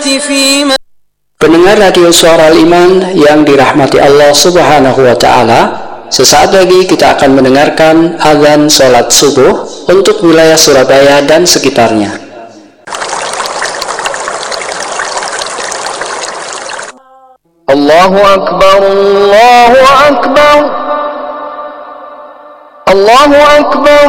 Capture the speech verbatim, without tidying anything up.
فيما Pendengar radio Suara Al-Iman yang dirahmati Allah Subhanahu wa Ta'ala, sesaat lagi kita akan mendengarkan azan sholat subuh untuk wilayah Surabaya dan sekitarnya. Allahu Akbar, Allahu Akbar, Allahu Akbar.